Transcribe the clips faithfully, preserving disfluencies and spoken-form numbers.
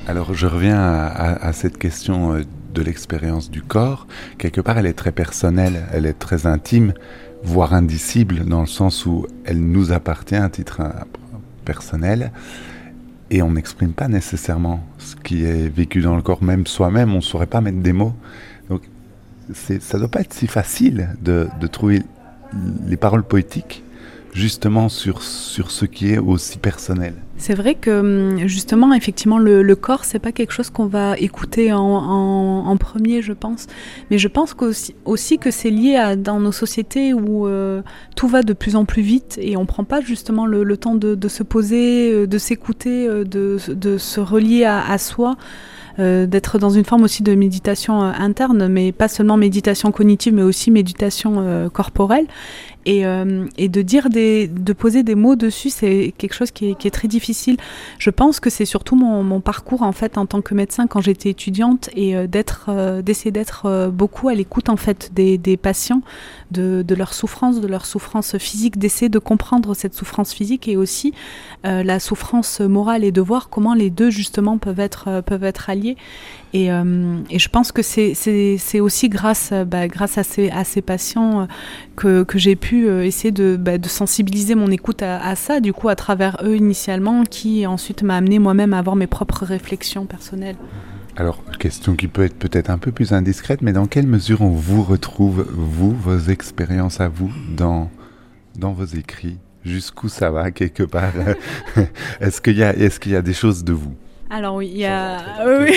Alors je reviens à, à, à cette question de l'expérience du corps. Quelque part, elle est très personnelle, elle est très intime, voire indicible, dans le sens où elle nous appartient à titre personnel, et on n'exprime pas nécessairement ce qui est vécu dans le corps, même soi-même, on ne saurait pas mettre des mots. Donc c'est, ça ne doit pas être si facile de, de trouver les paroles poétiques justement sur, sur ce qui est aussi personnel. C'est vrai que justement, effectivement, le, le corps, c'est pas quelque chose qu'on va écouter en, en, en premier, je pense. Mais je pense qu'aussi, aussi que c'est lié à dans nos sociétés où euh, tout va de plus en plus vite et on prend pas justement le, le temps de, de se poser, de s'écouter, de, de se relier à, à soi. Euh, d'être dans une forme aussi de méditation euh, interne, mais pas seulement méditation cognitive, mais aussi méditation euh, corporelle. Et, euh, et de dire des, de poser des mots dessus, c'est quelque chose qui est, qui est très difficile. Je pense que c'est surtout mon, mon parcours en fait en tant que médecin quand j'étais étudiante et euh, d'être, euh, d'essayer d'être euh, beaucoup à l'écoute en fait des, des patients, de, de leur souffrance, de leur souffrance physique, d'essayer de comprendre cette souffrance physique et aussi euh, la souffrance morale et de voir comment les deux justement peuvent être euh, peuvent être alliés. Et, euh, et je pense que c'est, c'est, c'est aussi grâce, bah, grâce à ces, à ces patients euh, que, que j'ai pu euh, essayer de, bah, de sensibiliser mon écoute à, à ça, du coup à travers eux initialement, qui ensuite m'a amené moi-même à avoir mes propres réflexions personnelles. Alors, question qui peut être peut-être un peu plus indiscrète, mais dans quelle mesure on vous retrouve, vous, vos expériences à vous, dans, dans vos écrits ? Jusqu'où ça va, quelque part ? Est-ce qu'il y a, est-ce qu'il y a des choses de vous ? Alors oui, il y a oui.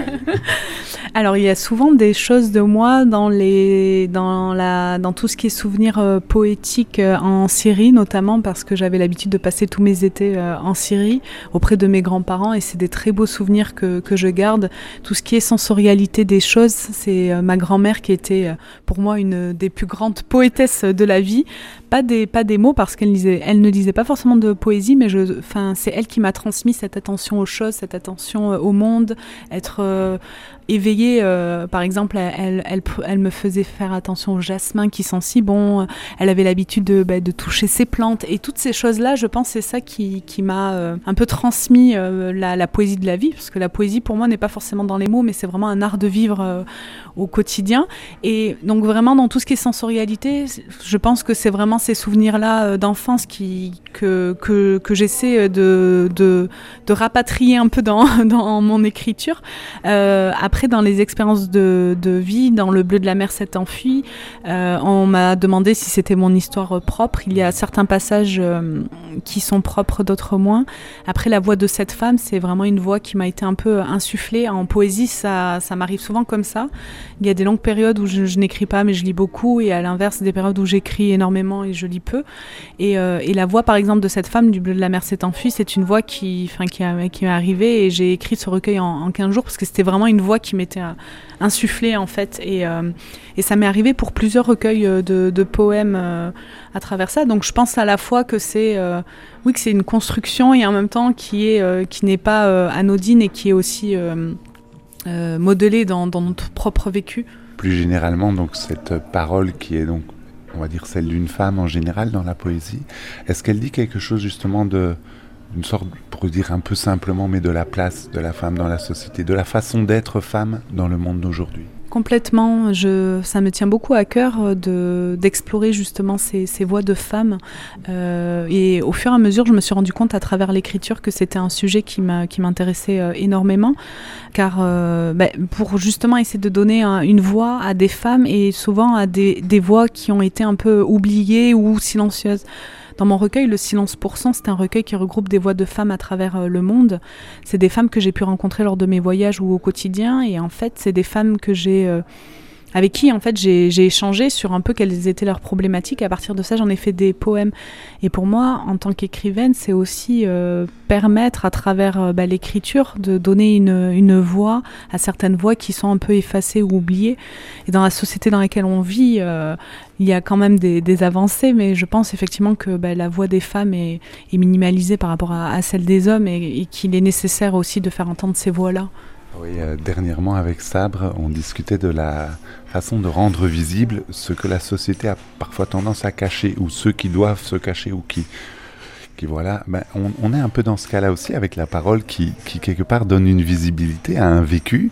Alors il y a souvent des choses de moi dans les dans la dans tout ce qui est souvenirs euh, poétiques euh, en Syrie, notamment parce que j'avais l'habitude de passer tous mes étés euh, en Syrie auprès de mes grands-parents et c'est des très beaux souvenirs que que je garde. Tout ce qui est sensorialité des choses, c'est euh, ma grand-mère qui était euh, pour moi une des plus grandes poétesses de la vie. Pas des pas des mots parce qu'elle lisait, elle ne lisait pas forcément de poésie, mais je, enfin c'est elle qui m'a transmis cette attention aux choses, cette attention au monde, être euh, éveillée. Euh, par exemple, elle, elle, elle me faisait faire attention au jasmin qui sent si bon. Elle avait l'habitude de, bah, de toucher ses plantes et toutes ces choses-là. Je pense c'est ça qui, qui m'a euh, un peu transmis euh, la, la poésie de la vie, parce que la poésie pour moi n'est pas forcément dans les mots, mais c'est vraiment un art de vivre euh, au quotidien. Et donc vraiment dans tout ce qui est sensorialité, je pense que c'est vraiment ces souvenirs-là euh, d'enfance qui, que, que, que j'essaie de, de, de rapatrier un peu dans, dans mon écriture. Euh, après, dans les expériences de, de vie, dans Le bleu de la mer s'est enfui, euh, on m'a demandé si c'était mon histoire propre. Il y a certains passages euh, qui sont propres, d'autres moins. Après, la voix de cette femme, c'est vraiment une voix qui m'a été un peu insufflée. En poésie, ça, ça m'arrive souvent comme ça. Il y a des longues périodes où je, je n'écris pas, mais je lis beaucoup, et à l'inverse, des périodes où j'écris énormément et je lis peu. Et, euh, et la voix, par exemple, de cette femme du bleu de la mer s'est enfui, c'est une voix qui, enfin, qui, a, qui m'est arrivée, et j'ai écrit ce recueil en, en quinze jours parce que c'était vraiment une voix qui m'était euh, insufflée en fait. Et, euh, et ça m'est arrivé pour plusieurs recueils de, de poèmes euh, à travers ça. Donc je pense à la fois que c'est, euh, oui, que c'est une construction et en même temps qui est, euh, qui n'est pas euh, anodine et qui est aussi euh, euh, modelée dans, dans notre propre vécu. Plus généralement, donc cette parole qui est donc, on va dire, celle d'une femme en général dans la poésie, est-ce qu'elle dit quelque chose justement de, d'une sorte, pour dire un peu simplement, mais de la place de la femme dans la société, de la façon d'être femme dans le monde d'aujourd'hui ? Complètement, je, ça me tient beaucoup à cœur de, d'explorer justement ces, ces voix de femmes euh, et au fur et à mesure je me suis rendu compte à travers l'écriture que c'était un sujet qui, m'a, qui m'intéressait euh, énormément car euh, bah, pour justement essayer de donner un, une voix à des femmes et souvent à des, des voix qui ont été un peu oubliées ou silencieuses. Dans mon recueil, Le silence pour cent, c'est un recueil qui regroupe des voix de femmes à travers euh, le monde. C'est des femmes que j'ai pu rencontrer lors de mes voyages ou au quotidien. Et en fait, c'est des femmes que j'ai, euh, avec qui en fait, j'ai, j'ai échangé sur un peu quelles étaient leurs problématiques. À partir de ça, j'en ai fait des poèmes. Et pour moi, en tant qu'écrivaine, c'est aussi euh, permettre à travers euh, bah, l'écriture de donner une, une voix à certaines voix qui sont un peu effacées ou oubliées. Et dans la société dans laquelle on vit, euh, il y a quand même des, des avancées, mais je pense effectivement que bah, la voix des femmes est, est minimalisée par rapport à, à celle des hommes et, et qu'il est nécessaire aussi de faire entendre ces voix-là. Oui, euh, dernièrement avec Sabre, on discutait de la façon de rendre visible ce que la société a parfois tendance à cacher, ou ceux qui doivent se cacher, ou qui, qui voilà, ben, on, on est un peu dans ce cas-là aussi avec la parole qui, qui quelque part donne une visibilité à un vécu,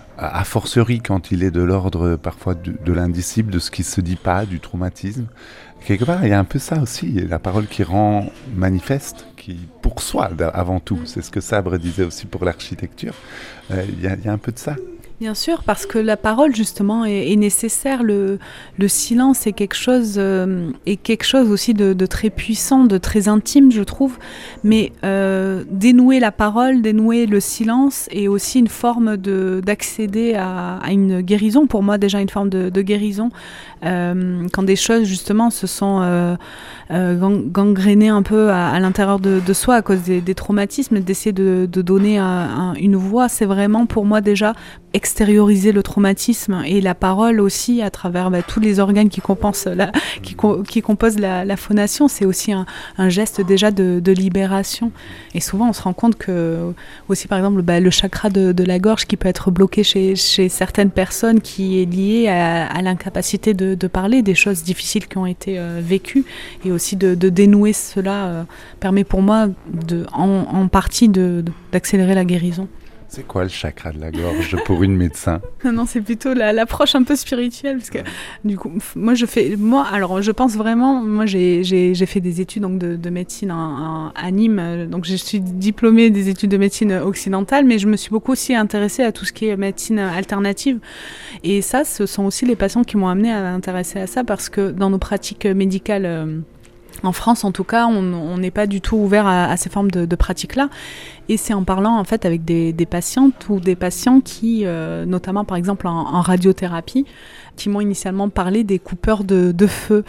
a fortiori quand il est de l'ordre parfois de, de l'indicible, de ce qui se dit pas, du traumatisme. Quelque part, il y a un peu ça aussi, la parole qui rend manifeste, qui pour soi avant tout, c'est ce que Sabre disait aussi pour l'architecture, euh, il y a, il y a un peu de ça. Bien sûr, parce que la parole, justement, est, est nécessaire. Le, le silence est quelque chose, euh, est quelque chose aussi de, de très puissant, de très intime, je trouve. Mais euh, dénouer la parole, dénouer le silence est aussi une forme de, d'accéder à, à une guérison. Pour moi, déjà, une forme de, de guérison. Euh, quand des choses, justement, se sont euh, euh, gangrénées un peu à, à l'intérieur de, de soi à cause des, des traumatismes, d'essayer de, de donner un, un, une voix, c'est vraiment, pour moi, déjà, extérioriser le traumatisme et la parole aussi à travers bah, tous les organes qui, la, qui, co- qui composent la, la phonation, c'est aussi un, un geste déjà de, de libération. Et souvent on se rend compte que aussi par exemple bah, le chakra de, de la gorge qui peut être bloqué chez, chez certaines personnes qui est lié à, à l'incapacité de, de parler des choses difficiles qui ont été euh, vécues, et aussi de, de dénouer cela euh, permet pour moi de, en, en partie de, de, d'accélérer la guérison. C'est quoi le chakra de la gorge pour une médecin ? Non, non, c'est plutôt la, l'approche un peu spirituelle, parce que du coup, moi je fais, moi, alors je pense vraiment, moi j'ai, j'ai, j'ai fait des études donc de, de médecine en, en, à Nîmes, donc je suis diplômée des études de médecine occidentale, mais je me suis beaucoup aussi intéressée à tout ce qui est médecine alternative, et ça, ce sont aussi les patients qui m'ont amenée à m'intéresser à ça, parce que dans nos pratiques médicales euh, en France, en tout cas, on n'est pas du tout ouvert à, à ces formes de, de pratiques-là. Et c'est en parlant en fait avec des, des patientes ou des patients qui, euh, notamment par exemple en, en radiothérapie, qui m'ont initialement parlé des coupeurs de, de feu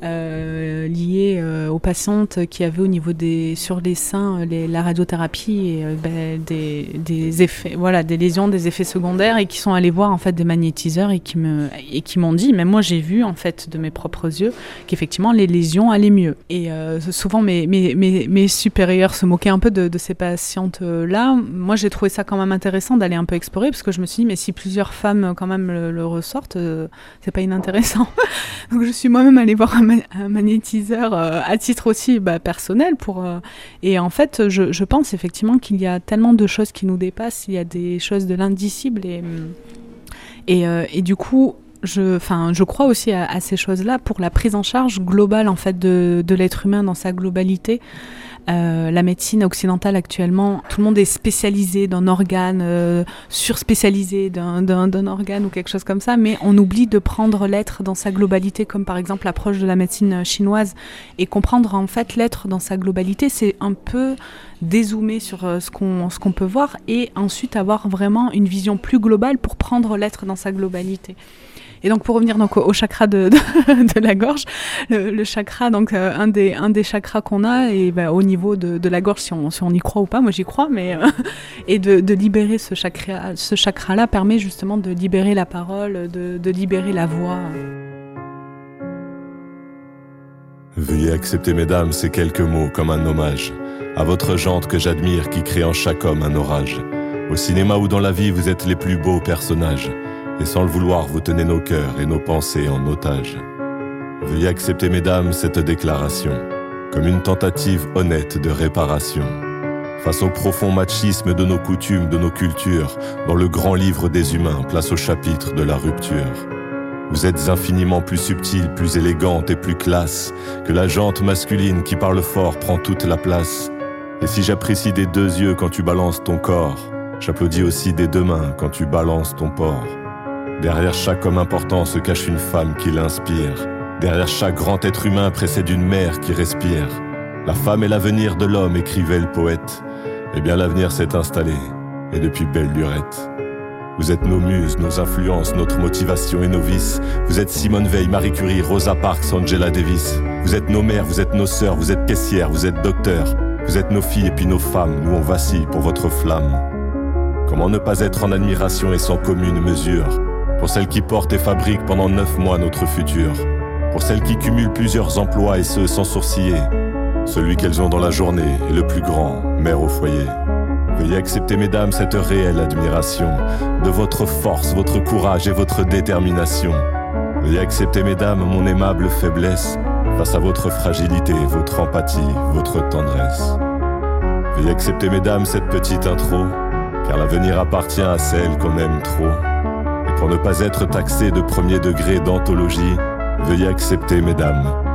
euh, liés euh, aux patientes qui avaient au niveau des sur les seins les, la radiothérapie et euh, ben, des, des effets, voilà, des lésions, des effets secondaires, et qui sont allés voir en fait des magnétiseurs et qui me et qui m'ont dit, mais moi j'ai vu en fait de mes propres yeux qu'effectivement les lésions allaient mieux. Et euh, souvent mes, mes mes mes supérieurs se moquaient un peu de, de ces patientes là. Moi j'ai trouvé ça quand même intéressant d'aller un peu explorer, parce que je me suis dit, mais si plusieurs femmes quand même le, le ressortent, euh, c'est pas inintéressant. Donc je suis moi-même allée voir un, ma- un magnétiseur euh, à titre aussi bah, personnel pour euh, et en fait je, je pense effectivement qu'il y a tellement de choses qui nous dépassent, il y a des choses de l'indicible, et et, euh, et du coup je, enfin, je crois aussi à, à ces choses-là pour la prise en charge globale en fait de, de l'être humain dans sa globalité. Euh, la médecine occidentale actuellement, tout le monde est spécialisé d'un organe, euh, surspécialisé d'un, d'un, d'un organe ou quelque chose comme ça, mais on oublie de prendre l'être dans sa globalité, comme par exemple l'approche de la médecine chinoise. Et comprendre en fait l'être dans sa globalité, c'est un peu dézoomer sur euh, ce qu'on, ce qu'on peut voir, et ensuite avoir vraiment une vision plus globale pour prendre l'être dans sa globalité. Et donc pour revenir donc au, au chakra de, de, de la gorge, le, le chakra, donc euh, un des un des chakras qu'on a, et bah, au niveau de, de la gorge, si on si on y croit ou pas, moi j'y crois, mais euh, et de, de libérer ce chakra, ce chakra-là permet justement de libérer la parole, de, de libérer la voix. Veuillez accepter, mesdames, ces quelques mots comme un hommage à votre jante que j'admire, qui crée en chaque homme un orage. Au cinéma ou dans la vie, vous êtes les plus beaux personnages. Et sans le vouloir, vous tenez nos cœurs et nos pensées en otage. Veuillez accepter, mesdames, cette déclaration comme une tentative honnête de réparation face au profond machisme de nos coutumes, de nos cultures. Dans le grand livre des humains, place au chapitre de la rupture. Vous êtes infiniment plus subtile, plus élégante et plus classe que la jante masculine qui parle fort prend toute la place. Et si j'apprécie des deux yeux quand tu balances ton corps, j'applaudis aussi des deux mains quand tu balances ton porc. Derrière chaque homme important se cache une femme qui l'inspire. Derrière chaque grand être humain précède une mère qui respire. La femme est l'avenir de l'homme, écrivait le poète. Eh bien l'avenir s'est installé, et depuis belle lurette. Vous êtes nos muses, nos influences, notre motivation et nos vices. Vous êtes Simone Veil, Marie Curie, Rosa Parks, Angela Davis. Vous êtes nos mères, vous êtes nos sœurs, vous êtes caissières, vous êtes docteurs. Vous êtes nos filles et puis nos femmes, nous on vacille pour votre flamme. Comment ne pas être en admiration et sans commune mesure pour celles qui portent et fabriquent pendant neuf mois notre futur, pour celles qui cumulent plusieurs emplois et ce sans sourciller. Celui qu'elles ont dans la journée est le plus grand, mère au foyer. Veuillez accepter, mesdames, cette réelle admiration de votre force, votre courage et votre détermination. Veuillez accepter, mesdames, mon aimable faiblesse face à votre fragilité, votre empathie, votre tendresse. Veuillez accepter, mesdames, cette petite intro, car l'avenir appartient à celle qu'on aime trop. Et pour ne pas être taxé de premier degré d'anthologie, veuillez accepter, mesdames,